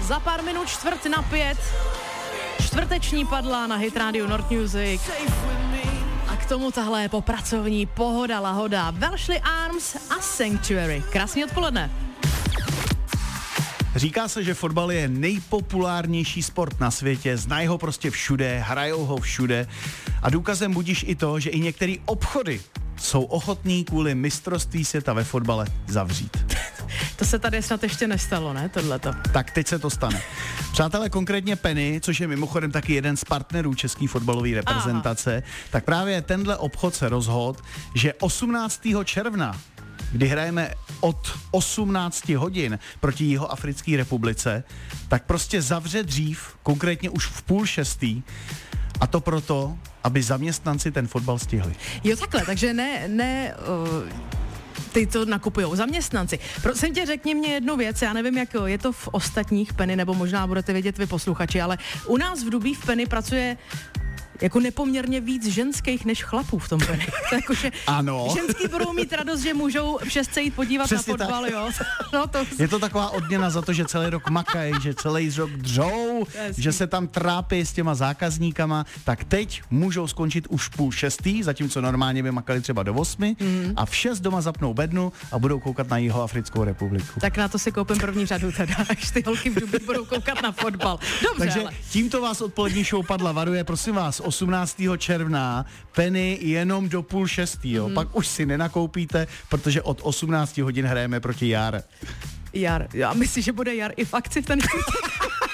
Za pár minut 4:45. Čtvrteční padla na Hit Radio North Music. A k tomu tahle popracovní pohoda, lahoda. Welshly Arms a Sanctuary. Krásný odpoledne. Říká se, že fotbal je nejpopulárnější sport na světě, znají ho prostě všude, hrajou ho všude a důkazem budíš i to, že i některé obchody jsou ochotní kvůli mistrovství světa ve fotbale zavřít. To se tady snad ještě nestalo, ne, tohleto? Tak teď se to stane. Přátelé, konkrétně Penny, což je mimochodem taky jeden z partnerů české fotbalové reprezentace, tak právě tenhle obchod se rozhodl, že 18. června, kdy hrajeme od 18 hodin proti Jihoafrické republice, tak prostě zavře dřív, konkrétně už v 5:30, a to proto, aby zaměstnanci ten fotbal stihli. Jo, takhle, takže ty to nakupujou zaměstnanci. Prosím tě, řekni mě jednu věc, já nevím, jak je to v ostatních Penny, nebo možná budete vědět vy posluchači, ale u nás v Dubí v Penny pracuje jako nepoměrně víc ženských než chlapů v tom Penny. Takže ano. Ženský budou mít radost, že můžou v 6 jít podívat přesně na fotbal, tak. Jo. No, to... Je to taková odměna za to, že celý rok makají, že celý rok dřou, že se tam trápí s těma zákazníkama, tak teď můžou skončit už 5:30, zatímco normálně by makali třeba do 8 a v 6 doma zapnou bednu a budou koukat na Jihoafrickou republiku. Tak na to si koupím první řadu teda, až ty holky v Dubí budou koukat na fotbal. Dobře, takže ale... tímto vás odpolední show Padla varuje, prosím vás, 18. června, Penny jenom do 5:30, jo. Pak už si nenakoupíte, protože od 18 hodin hrajeme proti Jar. Jar. Já myslím, že bude Jar i v akci v ten